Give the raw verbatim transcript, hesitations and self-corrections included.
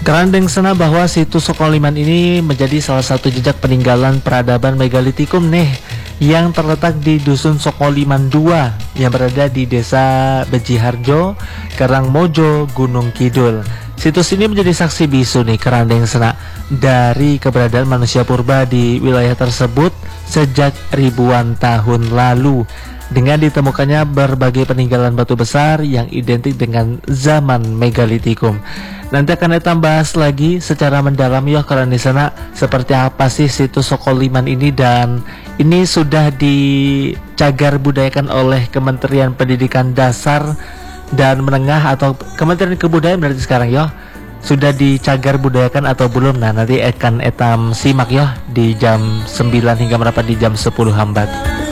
Kerandeng sana bahwa situs Sokoliman ini menjadi salah satu jejak peninggalan peradaban megalitikum nih, yang terletak di Dusun Sokoliman dua yang berada di Desa Bejiharjo, Karangmojo, Gunung Kidul. Situs ini menjadi saksi bisu nih Kerandeng sana dari keberadaan manusia purba di wilayah tersebut sejak ribuan tahun lalu, dengan ditemukannya berbagai peninggalan batu besar yang identik dengan zaman megalitikum. Nanti akan kita bahas lagi secara mendalam ya karena di sana seperti apa sih situs Sokoliman ini, dan ini sudah dicagar budayakan oleh Kementerian Pendidikan Dasar dan Menengah atau Kementerian Kebudayaan berarti sekarang ya. Sudah dicagar budayakan atau belum? Nah nanti akan etam simak ya di jam sembilan hingga merapat di jam sepuluh hambat.